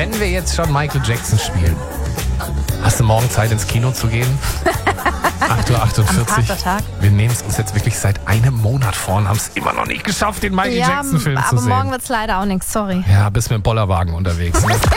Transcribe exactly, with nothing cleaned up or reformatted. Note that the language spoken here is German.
wenn wir jetzt schon Michael Jackson spielen, hast du morgen Zeit ins Kino zu gehen? acht Uhr achtundvierzig. Harter Tag. Wir nehmen es uns jetzt wirklich seit einem Monat vor und haben es immer noch nicht geschafft, den Michael Ja, Jackson-Film zu aber sehen. morgen wird's leider auch nichts, sorry. Ja, bist mit dem Bollerwagen unterwegs. Ne?